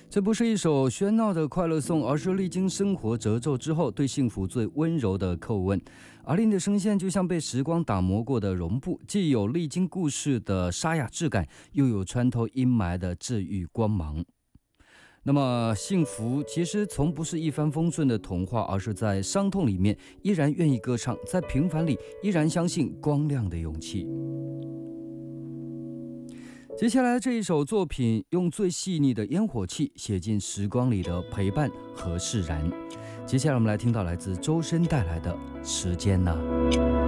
这不是一首喧闹的快乐颂，而是历经生活褶皱之后对幸福最温柔的叩问。阿令的声线就像被时光打磨过的绒布，既有历经故事的沙哑质感，又有穿透阴霾的治愈光芒。那么幸福其实从不是一帆风顺的童话，而是在伤痛里面依然愿意歌唱，在平凡里依然相信光亮的勇气。接下来这一首作品用最细腻的烟火气写进时光里的陪伴和释然。接下来我们来听到来自周深带来的时间啊。